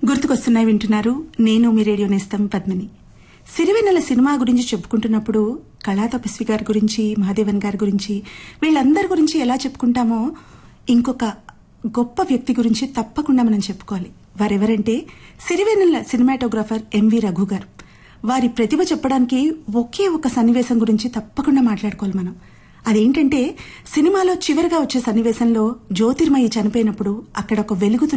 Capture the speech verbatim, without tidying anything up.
గుర్తుకొస్తున్నాయి వింటున్నారు. నేను మీ రేడియో నేస్తం పద్మిని. సిరివెన్నెల సినిమా గురించి చెప్పుకుంటున్నప్పుడు కళా తపస్వి గారి గురించి, మహాదేవన్ గారి గురించి, వీళ్ళందరి గురించి ఎలా చెప్పుకుంటామో ఇంకొక గొప్ప వ్యక్తి గురించి తప్పకుండా మనం చెప్పుకోవాలి. వారెవరంటే సిరివెన్నెల సినిమాటోగ్రాఫర్ ఎంవి రఘు గారు. వారి ప్రతిభ చెప్పడానికి ఒకే ఒక సన్నివేశం గురించి తప్పకుండా మాట్లాడుకోవాలి మనం. అదేంటంటే సినిమాలో చివరిగా వచ్చే సన్నివేశంలో జ్యోతిర్మయి చనిపోయినప్పుడు అక్కడ ఒక వెలుగుతున్న